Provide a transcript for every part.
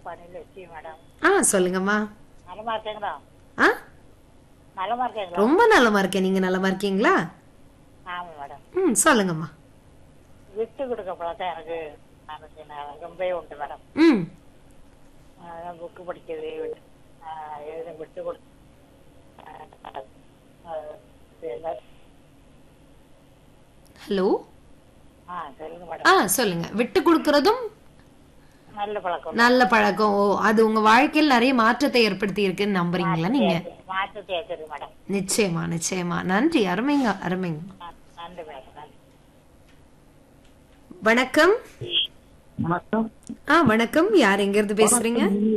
பணியில் வச்சு மேடம். சொல்லுங்கம்மா. நலமா இருக்கீங்களா? ஆ நலமா இருக்கீங்களா? ரொம்ப நலமா இருக்கேன். நீங்க நலமா இருக்கீங்களா? ஆமா மேடம். சொல்லுங்கம்மா. விட்டு கொடுக்க பழக்கம் எனக்கு ரொம்பவே உண்டு மேடம். புக்கு படிக்கிறது எழுத விட்டு கொடுத்து ஹலோ. சொல்லுங்க மேடம். சொல்லுங்க. விட்டு கொடுக்கறதும் நல்ல பழக்கம். நல்ல பழக்கம். அது உங்க வாழ்க்கையில் நிறைய மாற்றத்தை ஏற்படுத்தி இருக்குன்னு நம்புறீங்களா நீங்க? மாற்றத்தை ஏற்படுத்தி மேடம். நிச்சயமா நிச்சயமா. நன்றி. அருமைங்க அருமைங்க. நன்றி மேடம். நன்றி. வணக்கம். வணக்கம். வணக்கம். யார் எங்க இருந்து பேசுறீங்க?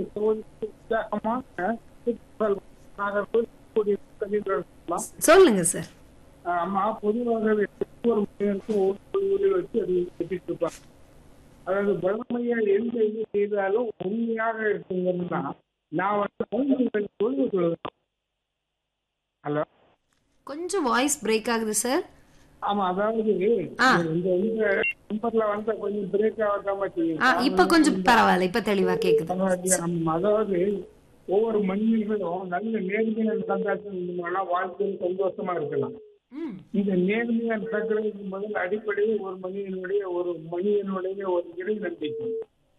சொல்லுங்க சார். ஆமா, பொதுவாகவே ஒவ்வொரு மனிதனுக்கும் ஒவ்வொரு வச்சு அது கட்டிட்டு இருப்பாங்க. அதாவது பலமையா எந்த இது செய்தாலும் உண்மையாக இருக்குங்கன்னா நான் வந்து சொல்லுவேன். ஹலோ, கொஞ்சம் வாய்ஸ் பிரேக் ஆகுது சார். ஆமா, அதாவது இந்த நம்பர்ல வந்து கொஞ்சம் பிரேக் ஆகாம இப்ப கொஞ்சம் பரவாயில்ல, இப்ப தெளிவா கேக்குது. அதாவது ஒவ்வொரு மனிதர்களும் நல்ல நேர்மையா நடந்தாச்சுன்னா வாழ்க்கையில் சந்தோஷமா இருக்கலாம். இந்த நேர்மையா நடக்கிறதுக்கு முதல் அடிப்படையே ஒரு மனிதனுடைய ஒரு இறை நம்பிக்கை.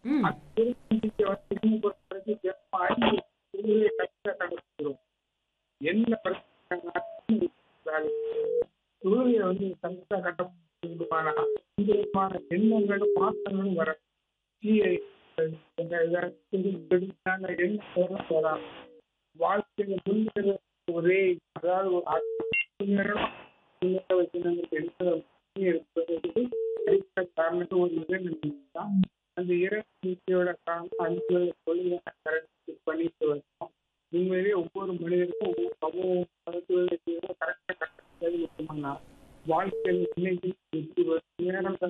என்ன பிரச்சனை சூரிய வந்து கரெக்டா கட்டமான எண்ணங்களும் மாற்றங்களும் வர வாழ்க்கையில முன்னேற ஒரே காரணம் ஒரு இறைநம்பிக்கைதான். அந்த இறைநம்பிக்கையோட காரணம் அந்த தொழிலை பண்ணிட்டு வரணும். உண்மையிலேயே ஒவ்வொரு மனிதருக்கும் கரெக்டா கட்டணா வாழ்க்கையில் நேரம்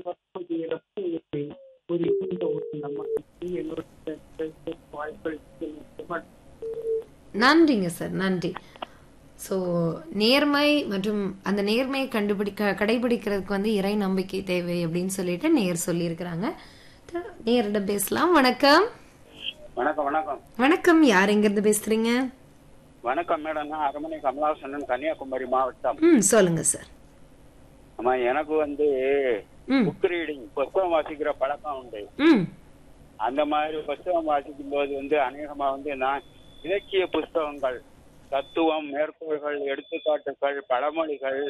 நன்றிங்க சார். நன்றி. ஸோ நேர்மை மற்றும் அந்த நேர்மையை கடைபிடிக்கிறதுக்கு வந்து இறை நம்பிக்கை தேவை அப்படின்னு சொல்லிட்டு நேர் சொல்லியிருக்கிறாங்க. நேரிடம் பேசலாம். வணக்கம். வணக்கம். வணக்கம். வணக்கம். யார் எங்க இருந்து பேசுறீங்க? வணக்கம் மேடம். நான் அரண்மனை கமலாசனன், கன்னியாகுமரி மாவட்டம். சொல்லுங்க சார். ஆமா, எனக்கு வந்து புக் ரீடிங், புத்தகம் வாசிக்கிற பழக்கம் உண்டு. அந்த மாதிரி புத்தகம் வாசிக்கும் போது வந்து அநேகமா வந்து நான் இலக்கிய புஸ்தகங்கள், தத்துவம், மேற்கோள்கள், எடுத்துக்காட்டுகள், பழமொழிகள்,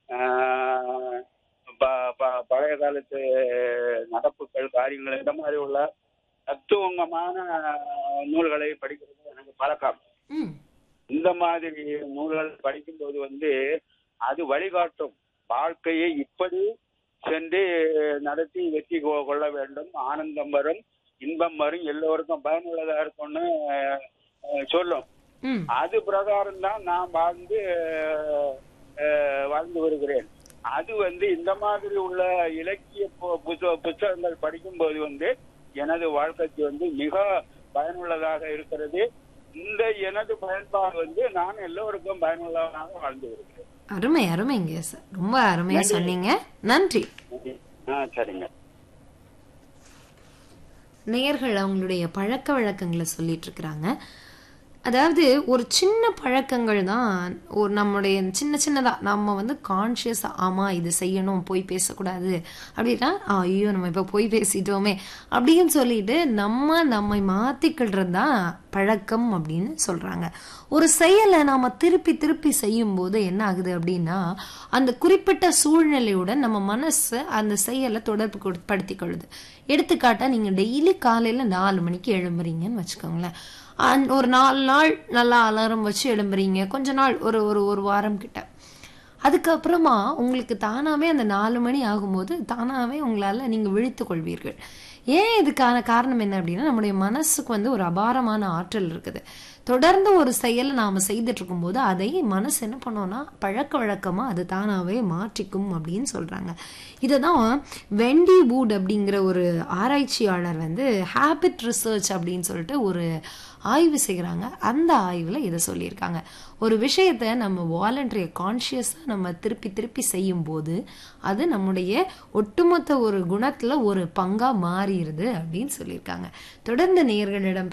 பழைய காலத்து நடப்புகள், காரியங்கள், இந்த மாதிரி உள்ள தத்துவங்கமான நூல்களை படிக்கிறது எனக்கு பழக்கம். இந்த மாதிரி நூல்கள் படிக்கும்போது வந்து அது வழிகாட்டும். வாழ்க்கையை இப்படி சென்று நடத்தி வெற்றி கொள்ள வேண்டும், ஆனந்தம் வரும், இன்பம் வரும், எல்லோருக்கும் பயனுள்ளதா இருக்கும்னு சொல்லும். அது பிரகாரம் தான் நான் வாழ்ந்து வருகிறேன். அது வந்து இந்த மாதிரி உள்ள இலக்கிய புத்தகங்கள் படிக்கும்போது வந்து எனது வாழ்க்கைக்கு வந்து மிக பயனுள்ளதாக இருக்கிறது. இந்த எனது பயன்பாடு வந்து நான் எல்லோருக்கும் பயனுள்ளதாக வாழ்ந்து வருகிறேன். அருமை அருமைங்க சார். ரொம்ப அருமையா சொன்னீங்க. நன்றி. சரிங்க. நேயர்கள் அவங்களுடைய பழக்க வழக்கங்களை சொல்லிட்டு இருக்கிறாங்க. அதாவது ஒரு சின்ன பழக்கங்கள் தான் ஒரு நம்மளுடைய சின்னதா நம்ம வந்து கான்சியஸா ஆமா இது செய்யணும், போய் பேசக்கூடாது அப்படின்னா ஐயோ நம்ம இப்ப போய் பேசிட்டோமே அப்படின்னு சொல்லிட்டு நம்மை மாத்திக்கிடுறது தான் பழக்கம் அப்படின்னு சொல்றாங்க. ஒரு செயலை நாம திருப்பி செய்யும் போது என்ன ஆகுது அப்படின்னா அந்த குறிப்பிட்ட சூழ்நிலையுடன் நம்ம மனசு அந்த செயலை தொடர்பு படுத்திக் கொள்ளுது. எடுத்துக்காட்டா நீங்க டெய்லி காலையில 4 மணிக்கு எழும்புறீங்கன்னு வச்சுக்கோங்களேன். ஒரு 4 நாள் நல்லா அலாரம் வச்சு எழும்புறீங்க. கொஞ்ச நாள் ஒரு வாரம் கிட்ட, அதுக்கப்புறமா உங்களுக்கு தானாவே அந்த 4 மணி ஆகும்போது தானாவே உங்களால நீங்க விழித்துக் கொள்வீர்கள். ஏன் இதுக்கான காரணம் என்ன அப்படின்னா நம்முடைய மனசுக்கு வந்து ஒரு அபாரமான ஆற்றல் இருக்குது. தொடர்ந்து ஒரு செயலை நாம செய்துட்டு இருக்கும் போது அதை மனசு என்ன பண்ணோம்னா பழக்க வழக்கமா அது தானாவே மாற்றிக்கும் அப்படின்னு சொல்றாங்க. இததான் வெண்டி வூட் அப்படிங்கிற ஒரு ஆராய்ச்சியாளர் வந்து ஹேபிட் ரிசர்ச் அப்படின்னு சொல்லிட்டு ஒரு ஆய்வு செய்கிறாங்க. அந்த ஆய்வுல இதை சொல்லியிருக்காங்க. ஒரு விஷயத்த நம்ம வாலண்டரியா கான்சியஸா நம்ம திருப்பி செய்யும் போது அது நம்முடைய ஒட்டுமொத்த ஒரு குணத்துல ஒரு பங்கா மாறிடுது அப்படின்னு சொல்லியிருக்காங்க. தொடர்ந்து நேயர்களிடம்